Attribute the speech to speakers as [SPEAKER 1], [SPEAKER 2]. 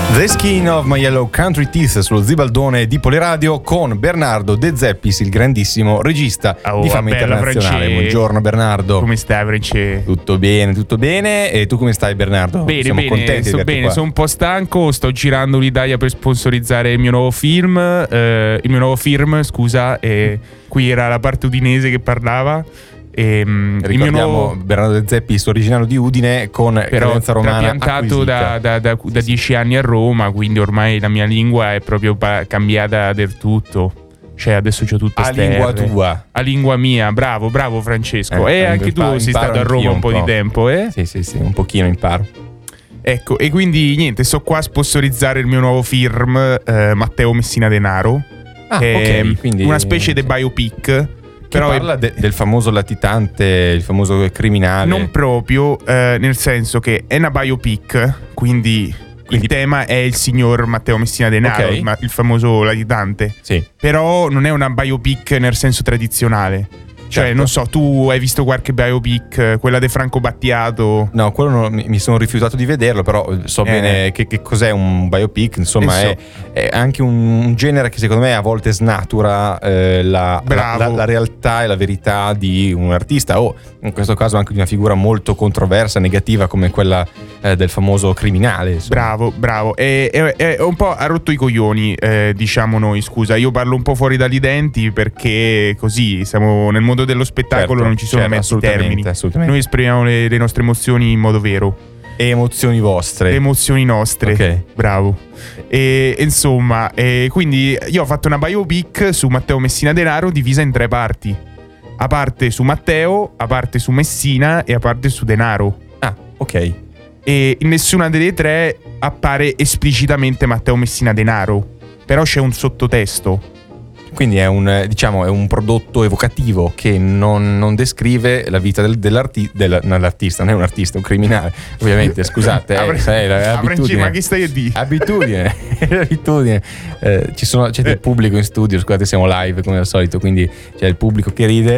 [SPEAKER 1] The Skin of My Yellow Country Teeth sullo Zibaldone di Poliradio con Bernardo De Zeppis, il grandissimo regista di Fama Internazionale.
[SPEAKER 2] France.
[SPEAKER 1] Buongiorno Bernardo.
[SPEAKER 2] Come stai, France?
[SPEAKER 1] Tutto bene. E tu come stai, Bernardo?
[SPEAKER 2] Bene,
[SPEAKER 1] Siamo
[SPEAKER 2] bene,
[SPEAKER 1] contenti
[SPEAKER 2] sto
[SPEAKER 1] di
[SPEAKER 2] bene,
[SPEAKER 1] qua.
[SPEAKER 2] sono un po' stanco, sto girando l'Italia per sponsorizzare il mio nuovo film, e qui era la parte udinese che parlava.
[SPEAKER 1] Ricordiamo
[SPEAKER 2] il mio nuovo,
[SPEAKER 1] Bernardo De Zeppis, originario di Udine, con
[SPEAKER 2] però
[SPEAKER 1] cadenza romana
[SPEAKER 2] trapiantato da 10 anni a Roma, quindi ormai la mia lingua è proprio cambiata del tutto. Cioè adesso c'ho tutte
[SPEAKER 1] a lingua tua.
[SPEAKER 2] A lingua mia, bravo Francesco. E anche tu sei stato a Roma un po' di tempo, eh?
[SPEAKER 1] Sì, un pochino imparo.
[SPEAKER 2] Ecco, e quindi niente, sto qua a sponsorizzare il mio nuovo film, Matteo Messina Denaro.
[SPEAKER 1] Ok, quindi
[SPEAKER 2] una specie di biopic.
[SPEAKER 1] Che però parla del famoso latitante, il famoso criminale.
[SPEAKER 2] Non proprio, nel senso che è una biopic, quindi il tema è il signor Matteo Messina Denaro,
[SPEAKER 1] okay,
[SPEAKER 2] il famoso latitante.
[SPEAKER 1] Sì.
[SPEAKER 2] Però non è una biopic nel senso tradizionale. Cioè,
[SPEAKER 1] certo.
[SPEAKER 2] non so, tu hai visto qualche biopic, quella di Franco Battiato?
[SPEAKER 1] No, quello mi sono rifiutato di vederlo, però so bene che cos'è un biopic. Insomma, è anche un genere che secondo me a volte snatura la realtà e la verità di un artista, o in questo caso anche di una figura molto controversa, negativa, come quella del famoso criminale. Insomma.
[SPEAKER 2] Bravo. È un po' ha rotto i coglioni, diciamo noi, scusa. Io parlo un po' fuori dagli denti perché così siamo nel mondo dello spettacolo, non ci sono mezzi termini. Noi esprimiamo le nostre emozioni in modo vero.
[SPEAKER 1] E emozioni vostre.
[SPEAKER 2] Emozioni nostre.
[SPEAKER 1] Ok.
[SPEAKER 2] Bravo. E insomma, quindi io ho fatto una biopic su Matteo Messina Denaro divisa in 3 parti. A parte su Matteo, a parte su Messina e a parte su Denaro.
[SPEAKER 1] Ah, ok.
[SPEAKER 2] E in nessuna delle 3 appare esplicitamente Matteo Messina Denaro. Però c'è un sottotesto.
[SPEAKER 1] Quindi è un prodotto evocativo che non descrive la vita dell'artista. Non è un artista, è un criminale. Ovviamente, scusate, abitudine.
[SPEAKER 2] Ma che stai a dire?
[SPEAKER 1] Abitudine. C'è del pubblico in studio, scusate, siamo live come al solito, quindi c'è il pubblico che ride.